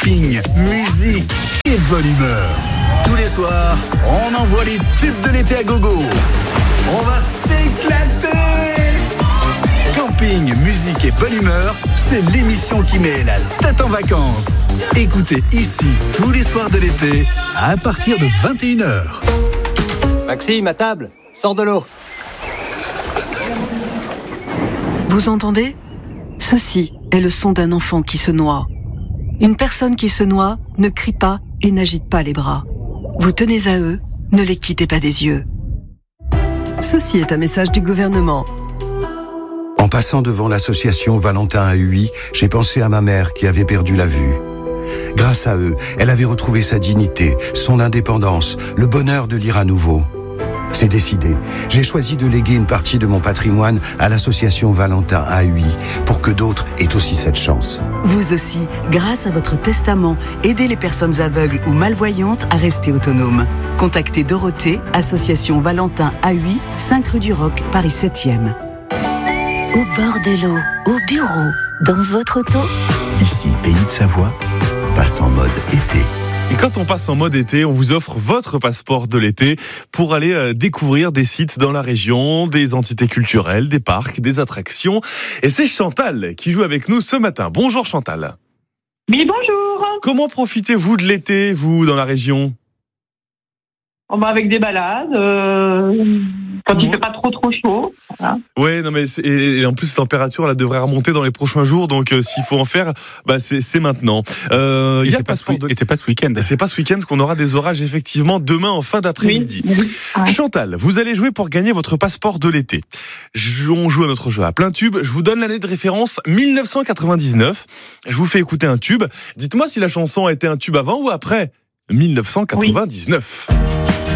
camping, musique et bonne humeur. Tous les soirs, on envoie les tubes de l'été à gogo. On va s'éclater. Camping, musique et bonne humeur, c'est l'émission qui met la tête en vacances. Écoutez ici tous les soirs de l'été à partir de 21h. Maxime, à table, sors de l'eau. Vous entendez ? Ceci est le son d'un enfant qui se noie. Une personne qui se noie ne crie pas et n'agite pas les bras. Vous tenez à eux, ne les quittez pas des yeux. Ceci est un message du gouvernement. En passant devant l'association Valentin à Huy, j'ai pensé à ma mère qui avait perdu la vue. Grâce à eux, elle avait retrouvé sa dignité, son indépendance, le bonheur de lire à nouveau. C'est décidé. J'ai choisi de léguer une partie de mon patrimoine à l'association Valentin à Huy pour que d'autres aient aussi cette chance. Vous aussi, grâce à votre testament, aidez les personnes aveugles ou malvoyantes à rester autonomes. Contactez Dorothée, association Valentin à Huy, 5 rue du Roc, Paris 7e. Au bord de l'eau, au bureau, dans votre auto. Ici, Pays de Savoie, passe en mode été. Et quand on passe en mode été, on vous offre votre passeport de l'été pour aller découvrir des sites dans la région, des entités culturelles, des parcs, des attractions. Et c'est Chantal qui joue avec nous ce matin. Bonjour Chantal. Oui, bonjour. Comment profitez-vous de l'été, vous, dans la région ? Avec des balades, quand il fait pas trop chaud. Voilà. Ouais, non mais et en plus, les températures là devraient remonter dans les prochains jours, donc s'il faut en faire, c'est maintenant. Et c'est pas ce week-end. C'est pas ce week-end qu'on aura des orages effectivement demain en fin d'après-midi. Oui. Ouais. Chantal, vous allez jouer pour gagner votre passeport de l'été. On joue à notre jeu à plein tube. Je vous donne l'année de référence 1999. Je vous fais écouter un tube. Dites-moi si la chanson a été un tube avant ou après 1999.